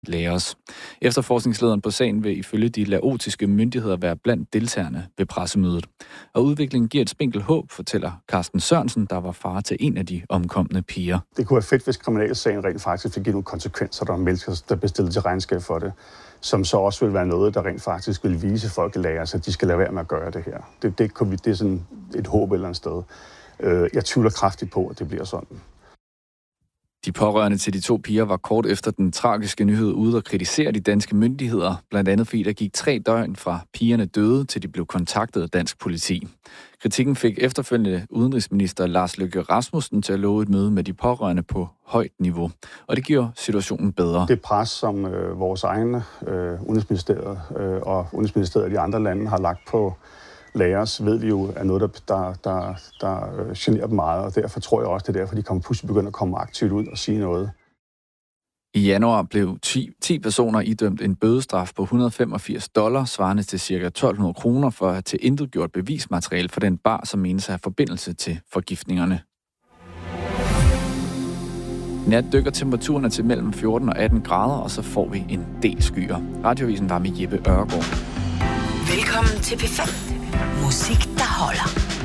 Laos. Efterforskningslederen på sagen vil ifølge de laotiske myndigheder være blandt deltagerne ved pressemødet. Og udviklingen giver et spinkelt håb, fortæller Carsten Sørensen, der var far til en af de omkomne piger. Det kunne være fedt, hvis kriminalsagen rent faktisk fik nogle konsekvenser, der er mennesker, der bliver stillet til regnskab for det, som så også vil være noget, der rent faktisk vil vise folk i Laos, at de skal lade være med at gøre det her. Det er sådan et håb et eller andet sted. Jeg tvivler kraftigt på, at det bliver sådan. De pårørende til de 2 piger var kort efter den tragiske nyhed ude og kritisere de danske myndigheder, blandt andet fordi der gik 3 døgn fra pigerne døde, til de blev kontaktet af dansk politi. Kritikken fik efterfølgende udenrigsminister Lars Løkke Rasmussen til at love et møde med de pårørende på højt niveau, og det giver situationen bedre. Det pres, som vores egne udenrigsministeriet og udenrigsministeriet i de andre lande har lagt på Laos, ved vi jo er noget, der generer dem meget, og derfor tror jeg også, det er derfor, de pludselig begynder at komme aktivt ud og sige noget. I januar blev 10 personer idømt en bødestraf på $185, svarende til ca. 1.200 kroner for at have tilintetgjort bevismateriale for den bar, som menes at have forbindelse til forgiftningerne. Nat dykker temperaturerne til mellem 14 og 18 grader, og så får vi en del skyer. Radioavisen var med Jeppe Ørgaard. Velkommen til P5. Musik, der holder.